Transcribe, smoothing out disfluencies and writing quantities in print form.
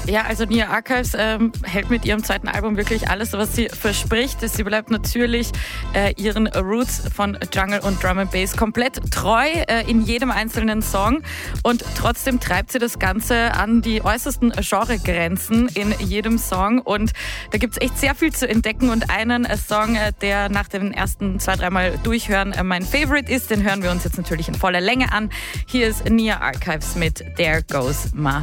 Ja, also Nia Archives hält mit ihrem zweiten Album wirklich alles, was sie verspricht. Sie bleibt natürlich ihren Roots von Jungle und Drum and Bass komplett treu in jedem einzelnen Song. Und trotzdem treibt sie das Ganze an die äußersten Genregrenzen in jedem Song. Und da gibt es echt sehr viel zu entdecken. Und einen Song, der nach den ersten 2-3 Mal durchhören mein Favorite ist, den hören wir uns jetzt natürlich in voller Länge an. Hier ist Nia Archives mit There Goes My